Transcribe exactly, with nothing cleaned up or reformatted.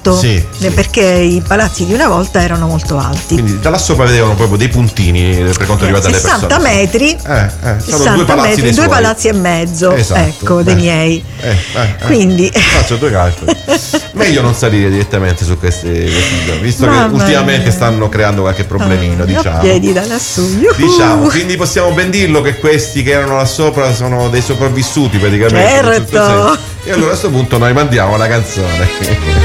alto, sì, sì. perché i palazzi di una volta erano molto alti. Quindi da là sopra vedevano proprio dei puntini per quanto riguarda le persone. sessanta metri, eh, eh, sessanta due palazzi, metri, dei due suoi. palazzi e mezzo, Esatto, ecco, eh, dei miei. Eh, eh, eh. Quindi faccio due calcoli. Meglio non salire direttamente su questi, questi visto Mamma che ultimamente mia. stanno creando qualche problemino, Ah, diciamo. a piedi da lassù. Yuhu. Diciamo, quindi possiamo ben dirlo che questi che erano là sopra sono dei sopravvissuti praticamente. Certo. E allora a questo punto noi mandiamo la canzone.